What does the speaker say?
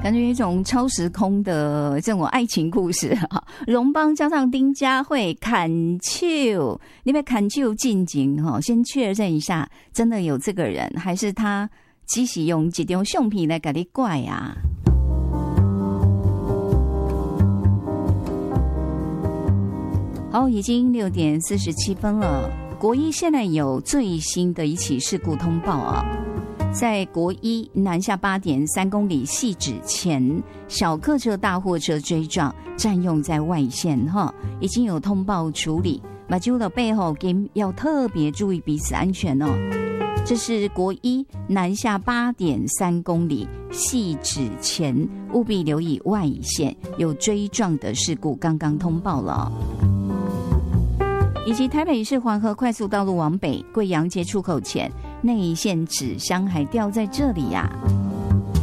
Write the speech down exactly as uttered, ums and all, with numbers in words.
感觉有一种超时空的这种爱情故事哈。荣邦加上丁佳慧砍球，你被砍球进京哈，先确认一下，真的有这个人，还是他只是用一张相片来给你怪啊？好，已经六点四十七分了。国一现在有最新的一起事故通报啊。在国一南下八点三公里汐止前，小客车大货车追撞，占用在外线哈，已经有通报处理。马修的背后要特别注意彼此安全哦。这是国一南下八点三公里汐止前，务必留意外线有追撞的事故，刚刚通报了。以及台北市环河快速道路往北贵阳街出口前，内线纸箱还掉在这里呀、啊。